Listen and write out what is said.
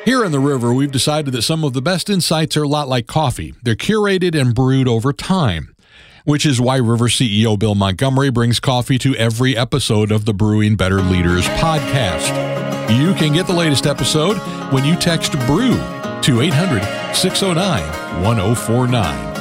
Here in the River, we've decided that some of the best insights are a lot like coffee. They're curated and brewed over time, which is why River CEO Bill Montgomery brings coffee to every episode of the Brewing Better Leaders podcast. You can get the latest episode when you text BREW to 800-609-1049.